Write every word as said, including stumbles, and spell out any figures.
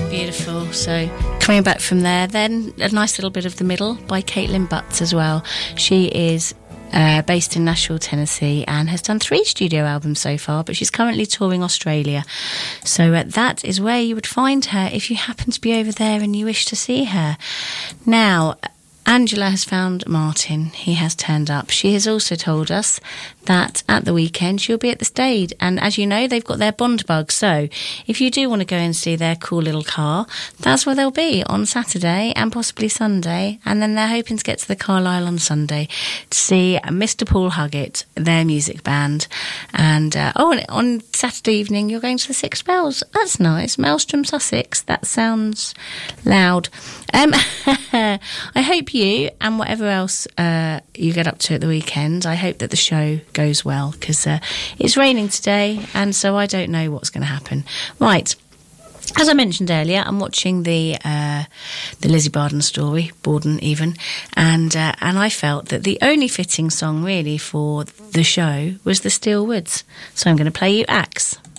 Beautiful. So coming back from there, then a nice little bit of The Middle by Caitlin Butts as well. She is uh, based in Nashville, Tennessee, and has done three studio albums so far, but she's currently touring Australia. So uh, that is where you would find her if you happen to be over there and you wish to see her. Now, Angela has found Martin. He has turned up. She has also told us that at the weekend she'll be at the Stade, and as you know, they've got their Bond Bug, so if you do want to go and see their cool little car, that's where they'll be on Saturday and possibly Sunday, and then they're hoping to get to the Carlisle on Sunday to see Mister Paul Huggett, their music band. And uh, oh, and on Saturday evening you're going to the Six Bells. That's nice. Maelstrom, Sussex. That sounds loud. um, I hope you and whatever else uh, you get up to at the weekend, I hope that the show goes well, because uh, it's raining today, and so I don't know what's going to happen. Right, as I mentioned earlier, I'm watching the uh, the Lizzie Borden story, Borden even, and uh, and I felt that the only fitting song really for the show was the Steel Woods. So I'm going to play you Axe.